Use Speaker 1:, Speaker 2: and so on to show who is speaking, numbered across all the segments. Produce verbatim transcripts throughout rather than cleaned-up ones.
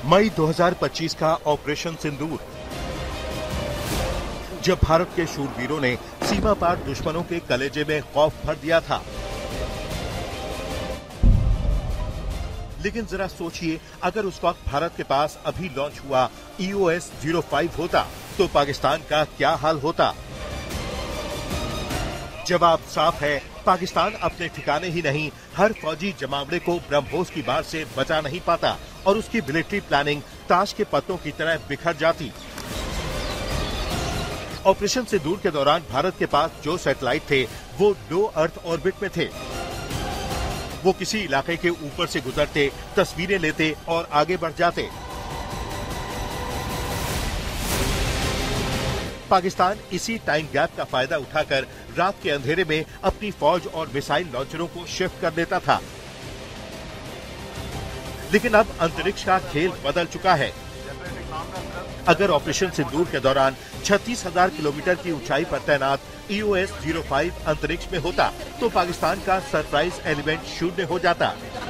Speaker 1: मई दो हज़ार पच्चीस का ऑपरेशन सिंदूर, जब भारत के शूरवीरों ने सीमा पार दुश्मनों के कलेजे में खौफ भर दिया था। लेकिन जरा सोचिए, अगर उस वक्त भारत के पास अभी लॉन्च हुआ ई ओ एस ज़ीरो फाइव होता तो पाकिस्तान का क्या हाल होता? जवाब साफ है, पाकिस्तान अपने ठिकाने ही नहीं, हर फौजी जमावड़े को ब्रह्मोस की बाढ़ से बचा नहीं पाता और उसकी मिलिट्री प्लानिंग ताश के पत्तों की तरह बिखर जाती। ऑपरेशन सिंदूर के दौरान भारत के पास जो सैटेलाइट थे वो लो अर्थ ऑर्बिट में थे। वो किसी इलाके के ऊपर से गुजरते, तस्वीरें लेते और आगे बढ़ जाते। पाकिस्तान इसी टाइम गैप का फायदा उठाकर रात के अंधेरे में अपनी फौज और मिसाइल लॉन्चरों को शिफ्ट कर देता था। लेकिन अब अंतरिक्ष का खेल बदल चुका है। अगर ऑपरेशन सिंदूर के दौरान छत्तीस हज़ार किलोमीटर की ऊंचाई पर तैनात ई ओ एस ज़ीरो फाइव अंतरिक्ष में होता तो पाकिस्तान का सरप्राइज एलिमेंट शून्य हो जाता।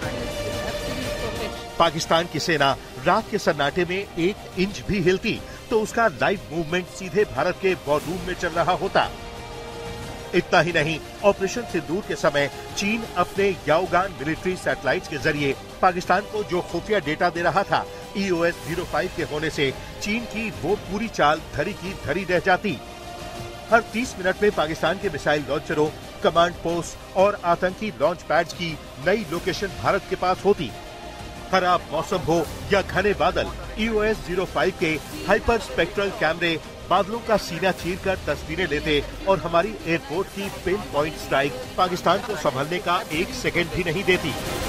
Speaker 1: पाकिस्तान की सेना रात के सन्नाटे में एक इंच भी हिलती तो उसका लाइव मूवमेंट सीधे भारत के वॉर रूम में चल रहा होता। इतना ही नहीं, ऑपरेशन सिंदूर के समय चीन अपने याओगान मिलिट्री सैटेलाइट्स के जरिए पाकिस्तान को जो खुफिया डेटा दे रहा था, ई ओ एस ज़ीरो फाइव के होने से चीन की वो पूरी चाल धरी की धरी रह जाती। हर तीस मिनट में पाकिस्तान के मिसाइल लॉन्चरों, कमांड पोस्ट और आतंकी लॉन्च पैड्स की नई लोकेशन भारत के पास होती। खराब मौसम हो या घने बादल, ई ओ एस ज़ीरो फाइव के हाइपर स्पेक्ट्रल कैमरे बादलों का सीना चीरकर तस्वीरें लेते और हमारी एयरपोर्ट की पिन पॉइंट स्ट्राइक पाकिस्तान को संभलने का एक सेकंड भी नहीं देती।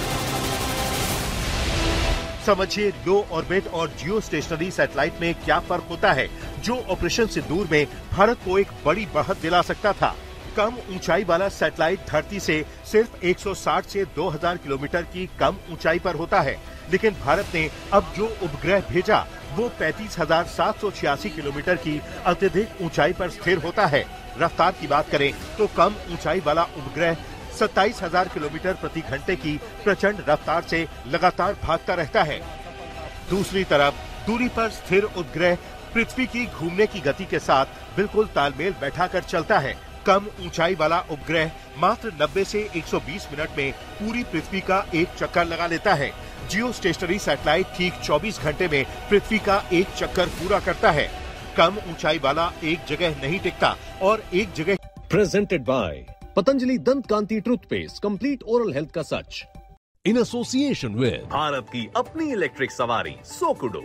Speaker 1: समझिए, लो ऑर्बिट और जियो स्टेशनरी सैटेलाइट में क्या फर्क होता है, जो ऑपरेशन सिंदूर में भारत को एक बड़ी बढ़त दिला सकता था। कम ऊंचाई वाला सैटेलाइट धरती से सिर्फ एक सौ साठ से दो हज़ार किलोमीटर की कम ऊंचाई पर होता है, लेकिन भारत ने अब जो उपग्रह भेजा वो पैंतीस हज़ार सात सौ छियासी किलोमीटर की अत्यधिक ऊंचाई पर स्थिर होता है। रफ्तार की बात करें तो कम ऊंचाई वाला उपग्रह सत्ताईस हज़ार किलोमीटर प्रति घंटे की प्रचंड रफ्तार से लगातार भागता रहता है। दूसरी तरफ दूरी पर स्थिर उपग्रह पृथ्वी की घूमने की गति के साथ बिल्कुल तालमेल बैठाकर चलता है। कम ऊंचाई वाला उपग्रह मात्र नब्बे से एक सौ बीस मिनट में पूरी पृथ्वी का एक चक्कर लगा लेता है। जियो स्टेशनरी सैटेलाइट ठीक चौबीस घंटे में पृथ्वी का एक चक्कर पूरा करता है। कम ऊंचाई वाला एक जगह नहीं टिकता और एक जगह।
Speaker 2: प्रेजेंटेड बाय पतंजलि दंत कांति टूथपेस्ट, कंप्लीट ओरल हेल्थ का सच, इन एसोसिएशन विद
Speaker 3: भारत की अपनी इलेक्ट्रिक सवारी सोकुडो।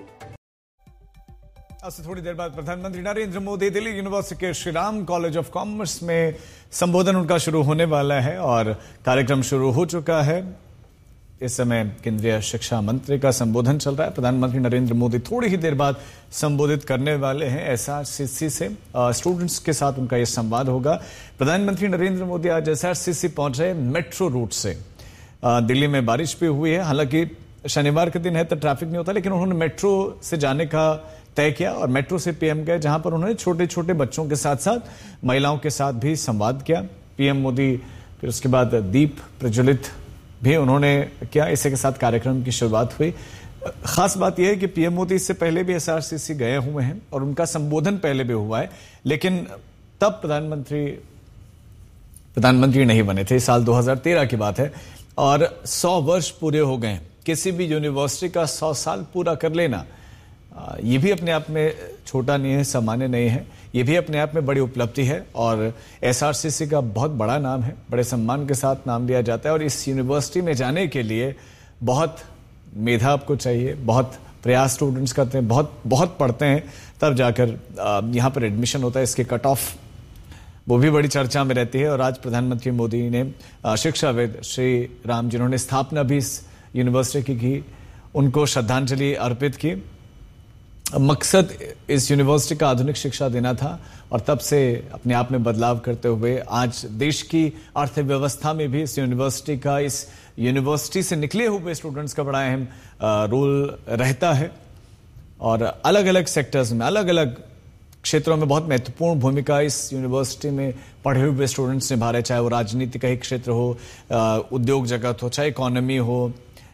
Speaker 4: आज से थोड़ी देर बाद प्रधानमंत्री नरेंद्र मोदी दिल्ली यूनिवर्सिटी के श्रीराम कॉलेज ऑफ कॉमर्स में संबोधन उनका शुरू होने वाला है और कार्यक्रम शुरू हो चुका है। इस समय केंद्रीय शिक्षा मंत्री का संबोधन चल रहा है। प्रधानमंत्री नरेंद्र मोदी थोड़ी ही देर बाद संबोधित करने वाले हैं एस आर सी सी से। स्टूडेंट्स के साथ उनका यह संवाद होगा। प्रधानमंत्री नरेंद्र मोदी आज एस आर सी सी पहुंच रहे मेट्रो रूट से। दिल्ली में बारिश भी हुई है, हालांकि शनिवार के दिन है तो ट्रैफिक नहीं होता, लेकिन उन्होंने मेट्रो से जाने का तय किया और मेट्रो से पीएम गए, जहां पर उन्होंने छोटे छोटे बच्चों के साथ साथ महिलाओं के साथ भी संवाद किया। पीएम मोदी फिर उसके बाद दीप प्रज्वलित भी उन्होंने किया। इसी के साथ कार्यक्रम की शुरुआत हुई। खास बात यह है कि पीएम मोदी इससे पहले भी एस आर सी सी गए हुए हैं और उनका संबोधन पहले भी हुआ है, लेकिन तब प्रधानमंत्री प्रधानमंत्री नहीं बने थे। साल दो हज़ार तेरह की बात है और सौ वर्ष पूरे हो गए। किसी भी यूनिवर्सिटी का सौ साल पूरा कर लेना ये भी अपने आप में छोटा नहीं है, सामान्य नहीं है, ये भी अपने आप में बड़ी उपलब्धि है और एस आर सी सी का बहुत बड़ा नाम है, बड़े सम्मान के साथ नाम लिया जाता है। और इस यूनिवर्सिटी में जाने के लिए बहुत मेधा आपको चाहिए, बहुत प्रयास स्टूडेंट्स करते हैं, बहुत बहुत पढ़ते हैं, तब जाकर यहाँ पर एडमिशन होता है। इसके कट ऑफ वो भी बड़ी चर्चा में रहती है। और आज प्रधानमंत्री मोदी ने शिक्षाविद श्री राम, जिन्होंने स्थापना भी इस यूनिवर्सिटी की की, उनको श्रद्धांजलि अर्पित की। मकसद इस यूनिवर्सिटी का आधुनिक शिक्षा देना था और तब से अपने आप में बदलाव करते हुए आज देश की अर्थव्यवस्था में भी इस यूनिवर्सिटी का, इस यूनिवर्सिटी से निकले हुए स्टूडेंट्स का बड़ा अहम रोल रहता है। और अलग अलग सेक्टर्स में, अलग अलग क्षेत्रों में बहुत महत्वपूर्ण भूमिका इस यूनिवर्सिटी में पढ़े हुए स्टूडेंट्स निभा रहे, चाहे वो राजनीति का ही क्षेत्र हो, उद्योग जगत हो, चाहे इकोनॉमी हो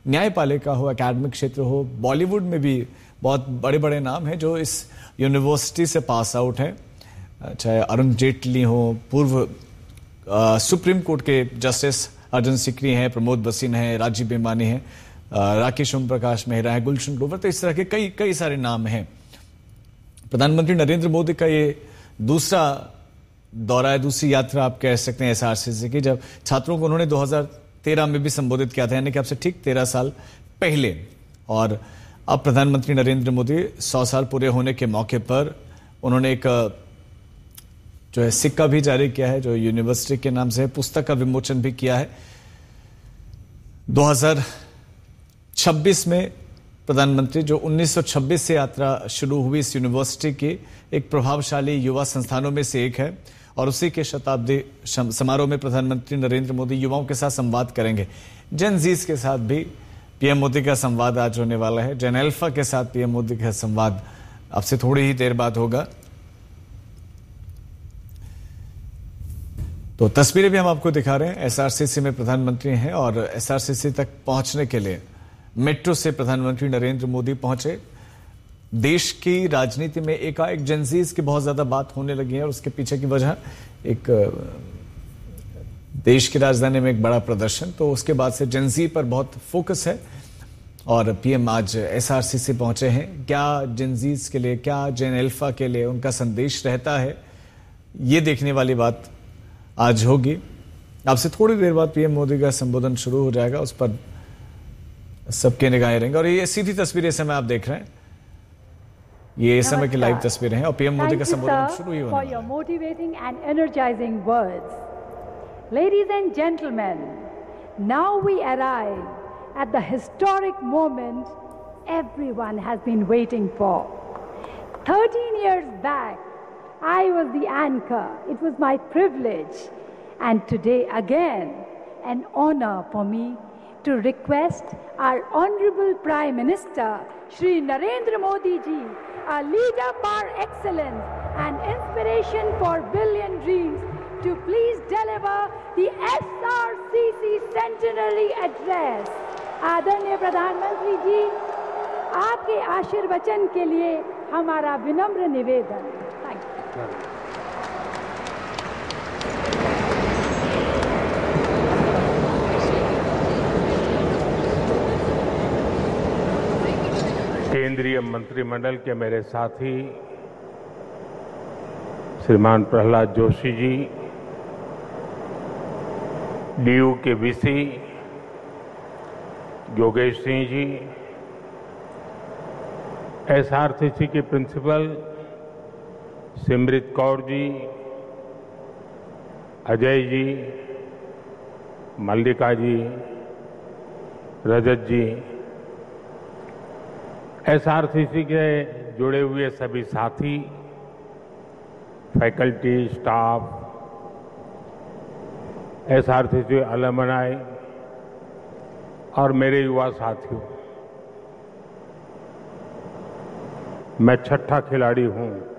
Speaker 4: न्यायपालिका हो, एकेडमिक क्षेत्र हो, बॉलीवुड में भी बहुत बड़े बड़े नाम हैं जो इस यूनिवर्सिटी से पास आउट हैं, चाहे अरुण जेटली हो, पूर्व आ, सुप्रीम कोर्ट के जस्टिस अर्जुन सिकरी हैं, प्रमोद भसीन हैं, राजीव बेमानी हैं, राकेश ओम प्रकाश मेहरा है, गुलशन ग्रोवर, तो इस तरह के कई कई सारे नाम हैं। प्रधानमंत्री नरेंद्र मोदी का ये दूसरा दौरा है, दूसरी यात्रा आप कह सकते हैं एसआरसीसी की, जब छात्रों को उन्होंने दो हज़ार तेरह में भी संबोधित किया था, यानी कि आपसे ठीक तेरह साल पहले। और अब प्रधानमंत्री नरेंद्र मोदी सौ साल पूरे होने के मौके पर उन्होंने एक जो है सिक्का भी जारी किया है, जो यूनिवर्सिटी के नाम से है, पुस्तक का विमोचन भी किया है। दो हज़ार छब्बीस में प्रधानमंत्री, जो उन्नीस सौ छब्बीस से यात्रा शुरू हुई इस यूनिवर्सिटी की, एक प्रभावशाली युवा संस्थानों में से एक है, और उसी के शताब्दी समारोह में प्रधानमंत्री नरेंद्र मोदी युवाओं के साथ संवाद करेंगे। जेन जीज के साथ भी पीएम मोदी का संवाद आज होने वाला है। जेन अल्फा के साथ पीएम मोदी का संवाद अब से थोड़ी ही देर बाद होगा। तो तस्वीरें भी हम आपको दिखा रहे हैं, एसआरसीसी में प्रधानमंत्री हैं, और एसआरसीसी तक पहुंचने के लिए मेट्रो से प्रधानमंत्री नरेंद्र मोदी पहुंचे। देश की राजनीति में एकाएक जेनजीज की बहुत ज्यादा बात होने लगी है, और उसके पीछे की वजह एक देश की राजधानी में एक बड़ा प्रदर्शन, तो उसके बाद से जेनजी पर बहुत फोकस है। और पीएम आज एसआरसीसी पहुंचे हैं। क्या जेनजीज के लिए, क्या जेन अल्फा के लिए उनका संदेश रहता है, ये देखने वाली बात आज होगी। आपसे थोड़ी देर बाद पीएम मोदी का संबोधन शुरू हो जाएगा, उस पर सबके निगाहें रहेंगे। और ये सीधी तस्वीरें समय आप देख रहे हैं, ये इस समय की लाइव तस्वीरें हैं, और पीएम मोदी का संबोधन शुरू ही होने वाला है।
Speaker 5: For your motivating and energising words. Ladies and gentleman, now we arrive at the historic moment everyone has been waiting for. thirteen years back I was the anchor. It was my privilege, and today again an honor for me to request our Honorable Prime Minister Shri Narendra Modi ji, a leader par excellence and inspiration for billion dreams, to please deliver the S R C C Centenary Address. आदरणीय प्रधानमंत्री जी, आपके आशीर्वचन के लिए हमारा विनम्र निवेदन। Thank you.
Speaker 6: केंद्रीय मंत्रिमंडल के मेरे साथी श्रीमान प्रहलाद जोशी जी, डीयू के वीसी योगेश सिंह जी, एसआरसीसी के प्रिंसिपल सिमृत कौर जी, अजय जी, मल्लिका जी, रजत जी, एसआरसीसी के जुड़े हुए सभी साथी, फैकल्टी, स्टाफ, एसआरसीसी अलमनाई और मेरे युवा साथियों, मैं छठा खिलाड़ी हूं